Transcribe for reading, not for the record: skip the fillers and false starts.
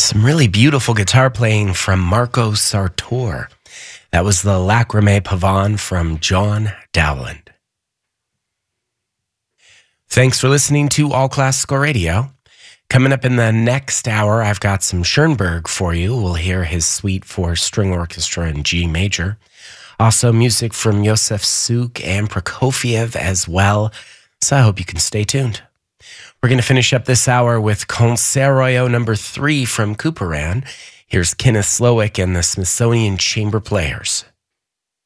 Some really beautiful guitar playing from Marco Sartor. That was the Lacrimae Pavane from John Dowland. Thanks for listening to All Classical Radio. Coming up in the next hour, I've got some Schoenberg for you. We'll hear his suite for string orchestra in G major. Also music from Yosef Suk and Prokofiev as well. So I hope you can stay tuned. We're going to finish up this hour with Concerto number 3 from Couperin. Here's Kenneth Slowick and the Smithsonian Chamber Players.